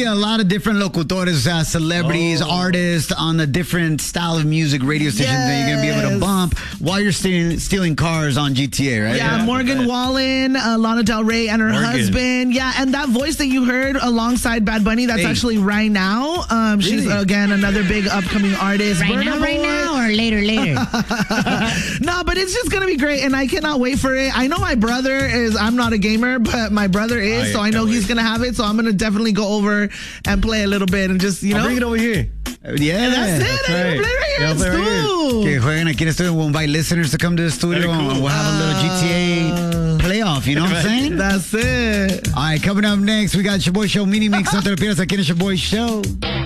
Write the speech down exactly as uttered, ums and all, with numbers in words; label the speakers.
Speaker 1: a lot of different locutores, uh, celebrities, oh. artists on the different style of music radio stations yes. that you're going to be able to bump while you're stealing, stealing cars on G T A, right?
Speaker 2: Yeah, yeah. Morgan Wallen, uh, Lana Del Rey, and her Morgan. husband. Yeah, and that voice that you heard alongside Bad Bunny, that's hey. actually right now. Um, really? She's, again, another big upcoming artist.
Speaker 3: Right
Speaker 2: Burna
Speaker 3: now,
Speaker 2: Boy.
Speaker 3: right now, or later, later?
Speaker 2: No, but it's just going to be great, and I cannot wait for it. I know my brother is, I'm not a gamer, but my brother is, oh, so I know he's going to have it, so I'm going to definitely go over and play a little bit and just, you know.
Speaker 4: I'll bring it over here.
Speaker 1: Yeah,
Speaker 2: that's it.
Speaker 4: That's
Speaker 2: I
Speaker 4: right.
Speaker 2: play right here.
Speaker 4: Yeah,
Speaker 2: It's
Speaker 1: cool. Okay, jueguen aquí en el studio. We'll invite listeners to come to the studio cool. and we'll have a little G T A uh, playoff. You know what I'm saying?
Speaker 2: That's it.
Speaker 1: All right, coming up next, we got Shaboy Show Mini Mix. No te lo pierdas aquí en el Shaboy Show.